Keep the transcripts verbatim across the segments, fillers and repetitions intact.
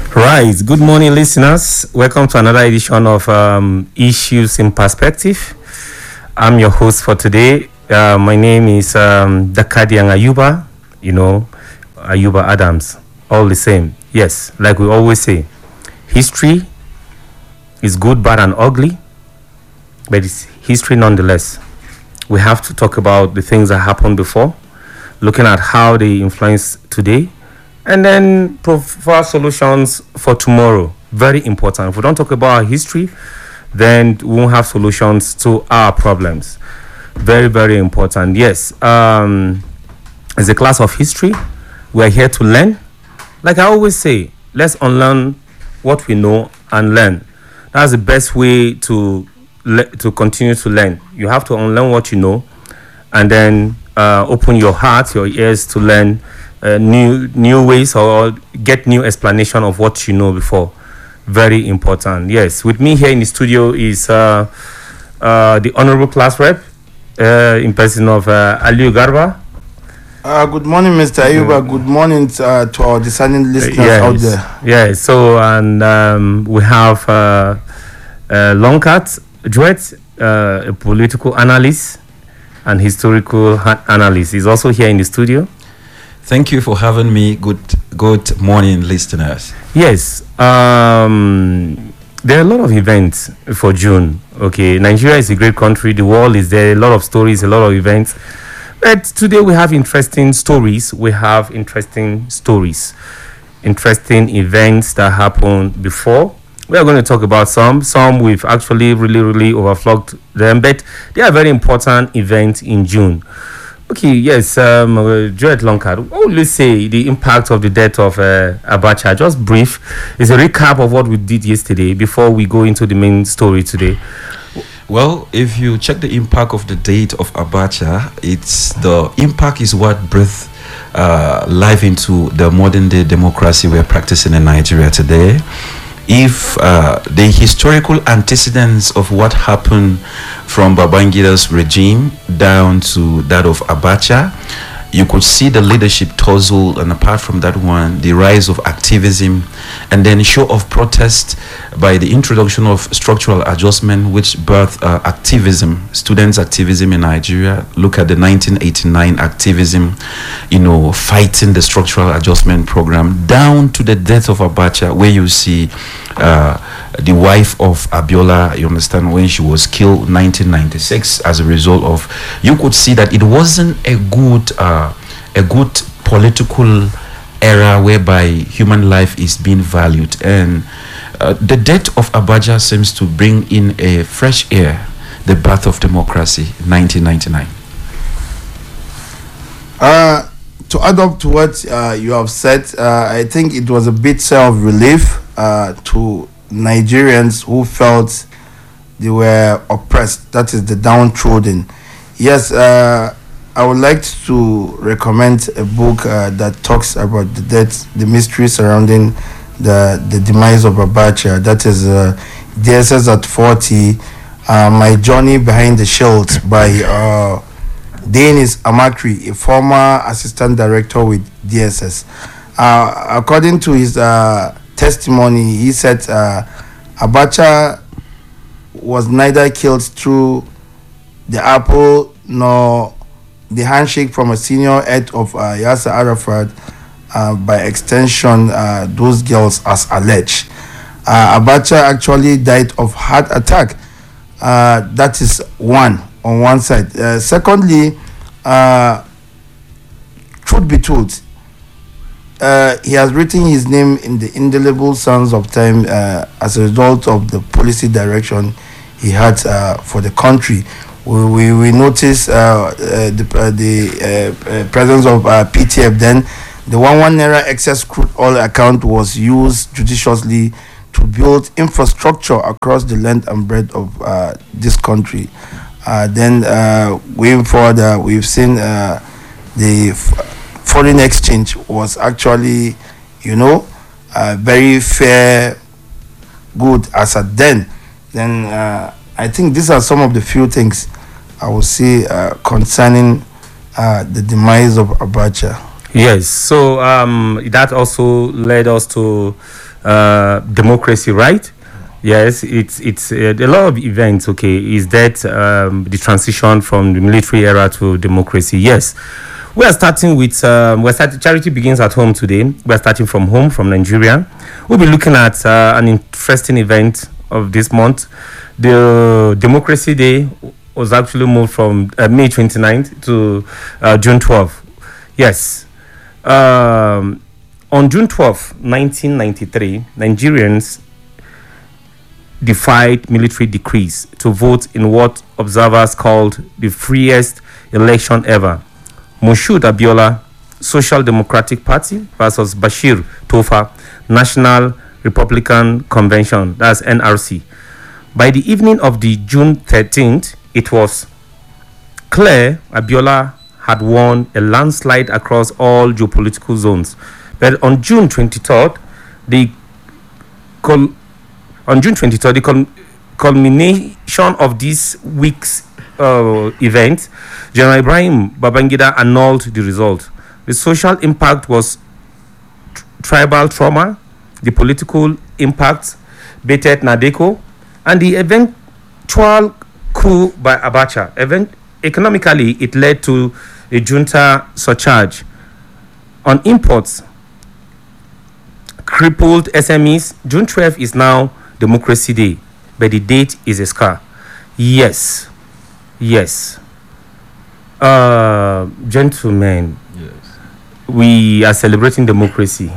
Right. Good morning, listeners. Welcome to another edition of um, Issues in Perspective. I'm your host for today. Uh, my name is um, Dakadiang Ayuba. You know, Ayuba Adams. All the same. Yes, like we always say, history is good, bad, and ugly, but it's history nonetheless. We have to talk about the things that happened before, looking at how they influence today, and then provide solutions for tomorrow. Very important. If we don't talk about our history, then we won't have solutions to our problems. Very, very important. Yes, um, as a class of history, we are here to learn. Like I always say, let's unlearn what we know and learn. That's the best way to le- to continue to learn. You have to unlearn what you know, and then uh, open your heart, your ears to learn uh, new new ways or get new explanation of what you know before. Very important. Yes, with me here in the studio is uh, uh, the honorable class rep uh, in person of uh, Aliu Garba. Uh, good morning, Mister Ayuba. Good morning uh, to our discerning listeners yes. out there. Yeah, so and um, we have uh, uh, Longcat Duet, uh, a political analyst and historical ha- analyst. He's also here in the studio. Thank you for having me. Good good morning, listeners. Yes, um, there are a lot of events for June. Okay, Nigeria is a great country. The world is there. A lot of stories, a lot of events. But today we have interesting stories. We have interesting stories, interesting events that happened before. We are going to talk about some. Some we've actually really, really overflogged them, but they are very important events in June. Okay, yes, um, uh, Joet Longcard, what would you say the impact of the death of uh, Abacha? Just brief. It's a recap of what we did yesterday before we go into the main story today. Well, if you check the impact of the date of Abacha, it's the impact is what breathed uh, life into the modern day democracy we're practicing in Nigeria today. If uh, the historical antecedents of what happened from Babangida's regime down to that of Abacha, you could see the leadership tussle, and apart from that one, the rise of activism, and then show of protest by the introduction of structural adjustment, which birthed uh, activism, students' activism in Nigeria. Look at the nineteen eighty-nine activism, you know, fighting the structural adjustment program, down to the death of Abacha, where you see uh, the wife of Abiola, you understand, when she was killed in nineteen ninety-six as a result of, you could see that it wasn't a good uh, a good political era whereby human life is being valued, and uh, the death of Abacha seems to bring in a fresh air, the birth of democracy in nineteen ninety-nine. Uh, to add up to what uh, you have said, uh, I think it was a bit self-relief uh, to Nigerians who felt they were oppressed, that is the downtrodden. Yes, uh, I would like to recommend a book uh, that talks about the death, the mystery surrounding the the demise of Abacha. That is uh, D S S at forty, uh, My Journey Behind the Shield by uh, Dennis Amakri, a former assistant director with D S S. Uh, according to his uh, testimony, he said uh, Abacha was neither killed through the apple nor the handshake from a senior head of uh, Yasser Arafat, uh, by extension, uh, those girls as alleged. Uh, Abacha actually died of heart attack. Uh, that is one, on one side. Uh, secondly, uh, truth be told, uh, he has written his name in the indelible sands of time uh, as a result of the policy direction he had uh, for the country. We we, we notice uh, uh, the uh, the uh, uh, presence of uh, P T F. Then the one one naira excess crude oil account was used judiciously to build infrastructure across the length and breadth of uh, this country. Uh, then uh, going forward, uh, we've seen uh, the f- foreign exchange was actually, you know, uh, very fair, good as at then. Then uh, I think these are some of the few things I will say uh, concerning uh, the demise of Abacha. Yes, so um, that also led us to uh, democracy, right? Yes, it's it's uh, a lot of events. Okay, is that um, the transition from the military era to democracy? Yes, we are starting with um, we're starting. Charity begins at home today. We are starting from home, from Nigeria. We'll be looking at uh, an interesting event of this month. The Democracy Day was actually moved from uh, May twenty-ninth to uh, June twelfth. Yes, um, on June twelfth, nineteen ninety-three, Nigerians defied military decrees to vote in what observers called the freest election ever. Moshood Abiola, Social Democratic Party versus Bashir Tofa, National Republican Convention, that's N R C. By the evening of the June thirteenth, it was clear Abiola had won a landslide across all geopolitical zones. But on June twenty-third, the col- on June twenty-third, the cul- culmination of this week's uh, event, General Ibrahim Babangida annulled the result. The social impact was t- tribal trauma, the political impact, Betet Nadeko, and the eventual coup by Abacha. Event- economically, it led to a junta surcharge on imports, crippled S M Es. June twelfth is now Democracy Day, but the date is a scar. Yes, yes. Uh, gentlemen, Yes. we are celebrating democracy.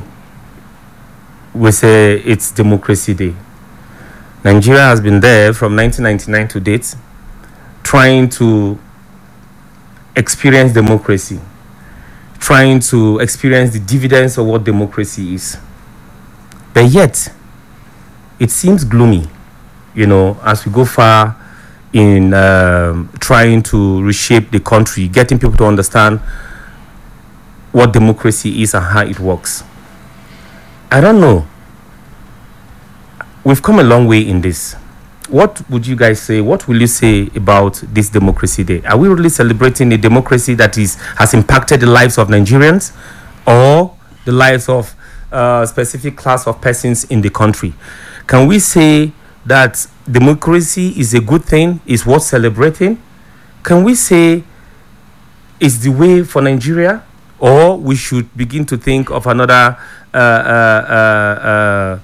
We say it's Democracy Day. Nigeria has been there from nineteen ninety-nine to date, trying to experience democracy, trying to experience the dividends of what democracy is. But yet, it seems gloomy, you know, as we go far in um, trying to reshape the country, getting people to understand what democracy is and how it works. I don't know. We've come a long way in this. What would you guys say? What will you say about this Democracy Day? Are we really celebrating a democracy that is has impacted the lives of Nigerians, or the lives of a specific class of persons in the country? Can we say that democracy is a good thing, is worth celebrating? Can we say it's the way for Nigeria, or we should begin to think of another uh, uh, uh, uh,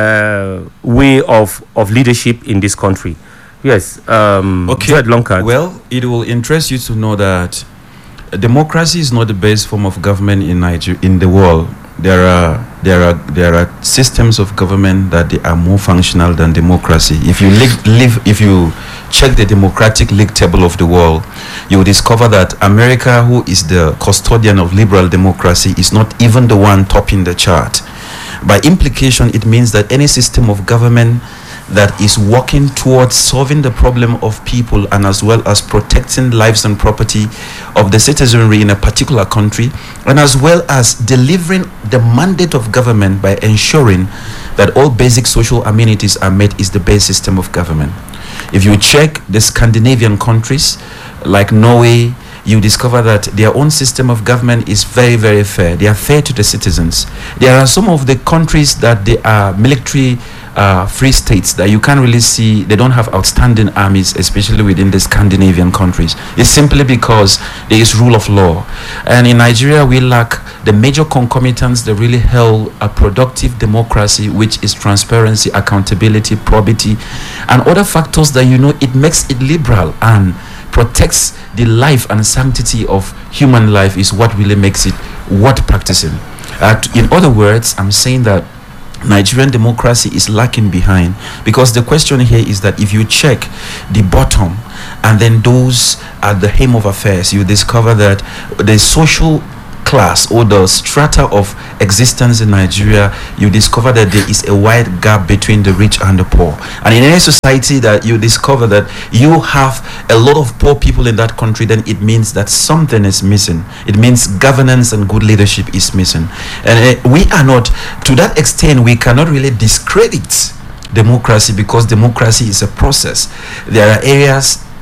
uh, way of, of leadership in this country? Yes. Um, Okay. Jed Lonkard. Well, it will interest you to know that democracy is not the best form of government in Niger- in the world. There are there are there are systems of government that they are more functional than democracy. If you live, live if you check the democratic league table of the world, you will discover that America, who is the custodian of liberal democracy, is not even the one topping the chart. By implication, it means that any system of government that is working towards solving the problem of people and as well as protecting lives and property of the citizenry in a particular country, and as well as delivering the mandate of government by ensuring that all basic social amenities are met, is the base system of government. If you check the Scandinavian countries like Norway, you discover that their own system of government is very, very fair. They are fair to the citizens. There are some of the countries that they are military uh, free states that you can't really see. They don't have outstanding armies, especially within the Scandinavian countries. It's simply because there is rule of law. And in Nigeria, we lack the major concomitants that really help a productive democracy, which is transparency, accountability, probity, and other factors that, you know, it makes it liberal and protects the life and sanctity of human life, is what really makes it worth practicing. Uh, t- in other words, I'm saying that Nigerian democracy is lacking behind, because the question here is that if you check the bottom and then those at the hem of affairs, you discover that the social class or the strata of existence in Nigeria, you discover that there is a wide gap between the rich and the poor. And in any society that you discover that you have a lot of poor people in that country, then it means that something is missing. It means governance and good leadership is missing. And uh, we are not, to that extent, we cannot really discredit democracy, because democracy is a process. There are areas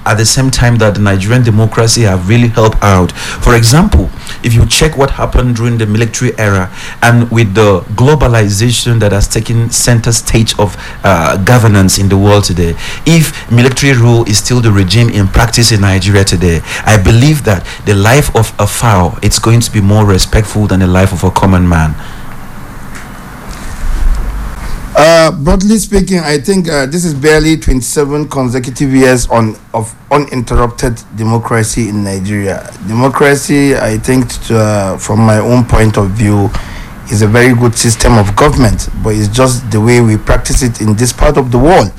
at the same time that the Nigerian democracy have really helped out. For example, if you check what happened during the military era and with the globalization that has taken center stage of uh, governance in the world today, if military rule is still the regime in practice in Nigeria today, I believe that the life of a fowl, it's going to be more respectful than the life of a common man. Uh, broadly speaking, I think uh, this is barely twenty-seven consecutive years on of uninterrupted democracy in Nigeria. Democracy, I think, to, uh, from my own point of view, is a very good system of government, but it's just the way we practice it in this part of the world.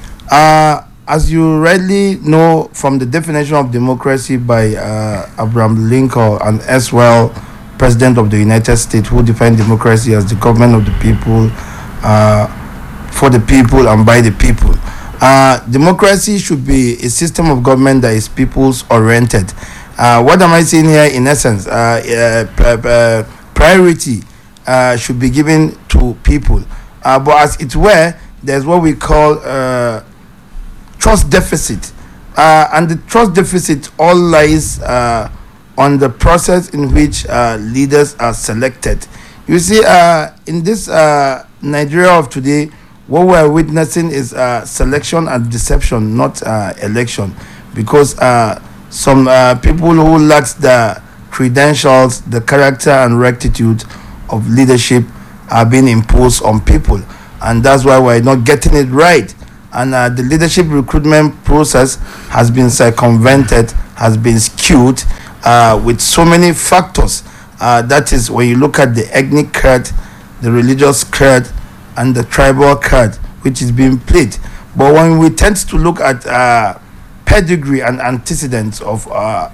Uh, as you rightly know from the definition of democracy by uh, Abraham Lincoln and as well President of the United States, who defined democracy as the government of the people, uh, for the people and by the people. Uh, democracy should be a system of government that is people's oriented. Uh, what am I saying here in essence? Uh, uh, uh, priority uh, should be given to people. Uh, but as it were, there's what we call uh, trust deficit. Uh, and the trust deficit all lies uh, on the process in which uh, leaders are selected. You see, uh, in this uh, Nigeria of today, what we're witnessing is uh, selection and deception, not uh, election, because uh, some uh, people who lack the credentials, the character and rectitude of leadership are being imposed on people, and that's why we're not getting it right. And uh, the leadership recruitment process has been circumvented, has been skewed uh, with so many factors. Uh, that is, when you look at the ethnic card, the religious card, and the tribal card, which is being played. But when we tend to look at uh, pedigree and antecedents of uh,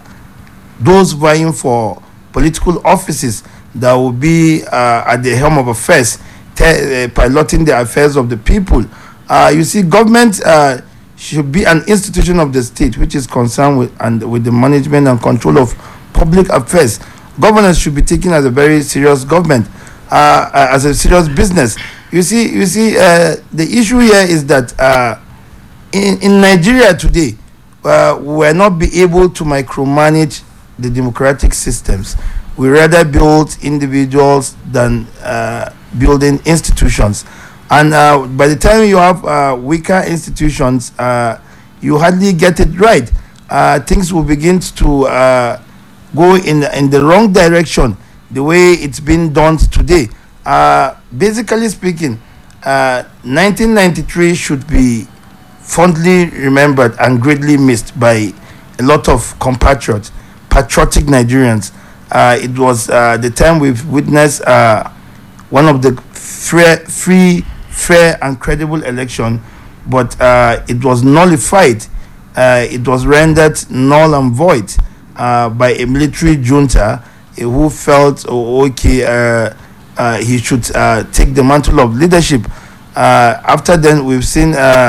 those vying for political offices that will be uh, at the helm of affairs, te- uh, piloting the affairs of the people, uh, you see, government uh, should be an institution of the state which is concerned with and with the management and control of public affairs. Governance should be taken as a very serious government, uh, uh, as a serious business. You see, you see, uh, the issue here is that uh, in, in Nigeria today, uh, we will not be able to micromanage the democratic systems. We rather build individuals than uh, building institutions. And uh, by the time you have uh, weaker institutions, uh, you hardly get it right. Uh, things will begin to uh, go in, in the wrong direction, the way it's been done today. Uh, basically speaking, uh, nineteen ninety-three should be fondly remembered and greatly missed by a lot of compatriots, patriotic Nigerians. Uh, it was uh, the time we've witnessed uh, one of the free, free, fair, and credible election, but uh, it was nullified. Uh, it was rendered null and void uh, by a military junta uh, who felt, oh, okay, uh, Uh, he should uh, take the mantle of leadership. Uh, after then, we've seen uh,